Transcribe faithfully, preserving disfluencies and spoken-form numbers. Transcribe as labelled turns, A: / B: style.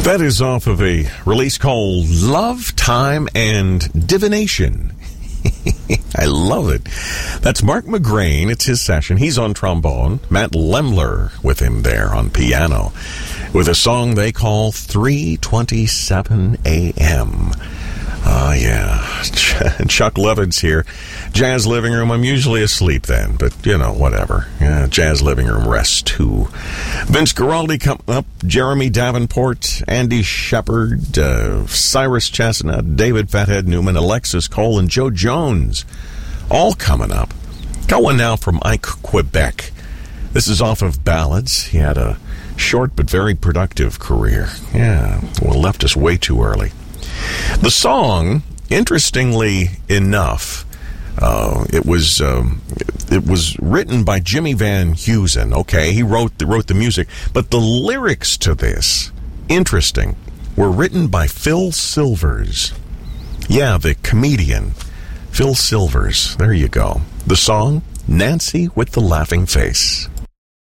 A: That is off of a release called Love, Time, and Divination. I love it. That's Mark McGrain. It's his session. He's on trombone. Matt Lemler with him there on piano with a song they call three twenty-seven a.m. Oh, uh, yeah. Chuck Levitt's here. Jazz Living Room. I'm usually asleep then, but, you know, whatever. Yeah, Jazz Living Room rest, too. Vince Guaraldi coming up. Jeremy Davenport, Andy Shepard, uh, Cyrus Chestnut, David Fathead Newman, Alexis Cole, and Joe Jones. All coming up. Got one now from Ike Quebec. This is off of Ballads. He had a short but very productive career. Yeah, well, left us way too early. The song, interestingly enough, uh, it was um, it was written by Jimmy Van Heusen. Okay, he wrote the, wrote the music, but the lyrics to this, interesting, were written by Phil Silvers. Yeah, the comedian Phil Silvers. There you go. The song, Nancy with the Laughing Face.